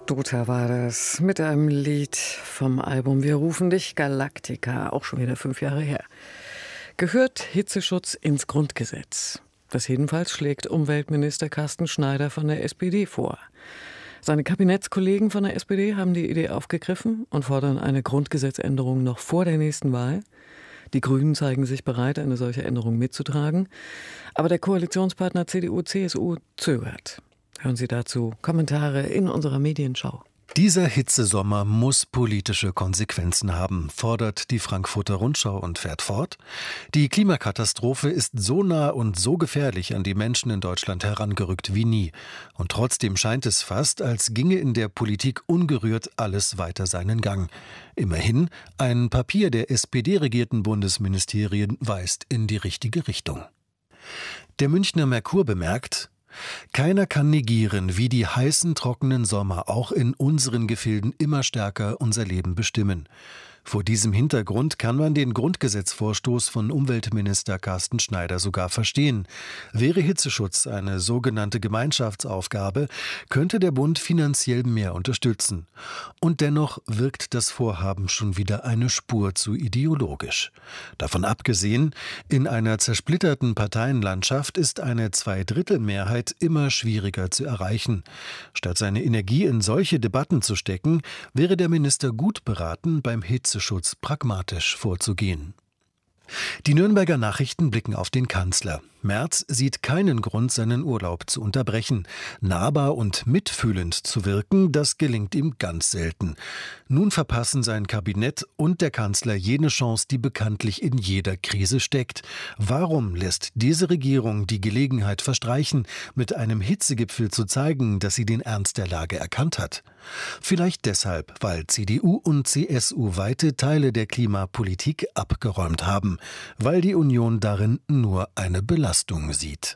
Dota war das mit einem Lied vom Album Wir rufen dich, Galactica, auch schon wieder 5 Jahre her. Gehört Hitzeschutz ins Grundgesetz? Das jedenfalls schlägt Umweltminister Carsten Schneider von der SPD vor. Seine Kabinettskollegen von der SPD haben die Idee aufgegriffen und fordern eine Grundgesetzänderung noch vor der nächsten Wahl. Die Grünen zeigen sich bereit, eine solche Änderung mitzutragen. Aber der Koalitionspartner CDU/CSU zögert. Hören Sie dazu Kommentare in unserer Medienschau. Dieser Hitzesommer muss politische Konsequenzen haben, fordert die Frankfurter Rundschau und fährt fort. Die Klimakatastrophe ist so nah und so gefährlich an die Menschen in Deutschland herangerückt wie nie. Und trotzdem scheint es fast, als ginge in der Politik ungerührt alles weiter seinen Gang. Immerhin, ein Papier der SPD-regierten Bundesministerien weist in die richtige Richtung. Der Münchner Merkur bemerkt: Keiner kann negieren, wie die heißen, trockenen Sommer auch in unseren Gefilden immer stärker unser Leben bestimmen. Vor diesem Hintergrund kann man den Grundgesetzvorstoß von Umweltminister Carsten Schneider sogar verstehen. Wäre Hitzeschutz eine sogenannte Gemeinschaftsaufgabe, könnte der Bund finanziell mehr unterstützen. Und dennoch wirkt das Vorhaben schon wieder eine Spur zu ideologisch. Davon abgesehen, in einer zersplitterten Parteienlandschaft ist eine Zweidrittelmehrheit immer schwieriger zu erreichen. Statt seine Energie in solche Debatten zu stecken, wäre der Minister gut beraten, beim Hitzeschutz pragmatisch vorzugehen. Die Nürnberger Nachrichten blicken auf den Kanzler. Merz sieht keinen Grund, seinen Urlaub zu unterbrechen. Nahbar und mitfühlend zu wirken, das gelingt ihm ganz selten. Nun verpassen sein Kabinett und der Kanzler jene Chance, die bekanntlich in jeder Krise steckt. Warum lässt diese Regierung die Gelegenheit verstreichen, mit einem Hitzegipfel zu zeigen, dass sie den Ernst der Lage erkannt hat? Vielleicht deshalb, weil CDU und CSU weite Teile der Klimapolitik abgeräumt haben, weil die Union darin nur eine Belastung sieht.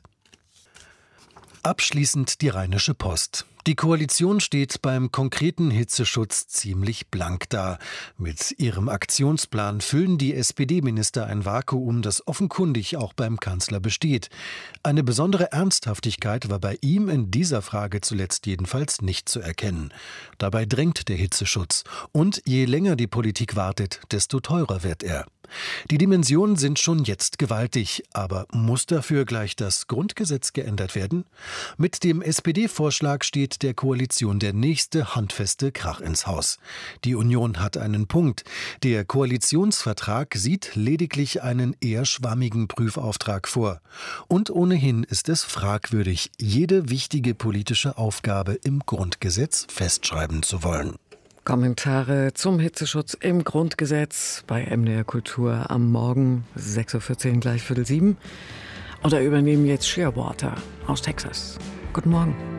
Abschließend die Rheinische Post. Die Koalition steht beim konkreten Hitzeschutz ziemlich blank da. Mit ihrem Aktionsplan füllen die SPD-Minister ein Vakuum, das offenkundig auch beim Kanzler besteht. Eine besondere Ernsthaftigkeit war bei ihm in dieser Frage zuletzt jedenfalls nicht zu erkennen. Dabei drängt der Hitzeschutz. Und je länger die Politik wartet, desto teurer wird er. Die Dimensionen sind schon jetzt gewaltig, aber muss dafür gleich das Grundgesetz geändert werden? Mit dem SPD-Vorschlag steht der Koalition der nächste handfeste Krach ins Haus. Die Union hat einen Punkt. Der Koalitionsvertrag sieht lediglich einen eher schwammigen Prüfauftrag vor. Und ohnehin ist es fragwürdig, jede wichtige politische Aufgabe im Grundgesetz festschreiben zu wollen. Kommentare zum Hitzeschutz im Grundgesetz bei MDR Kultur am Morgen 6.14 Uhr, gleich 6:45. Oder übernehmen jetzt Shearwater aus Texas. Guten Morgen.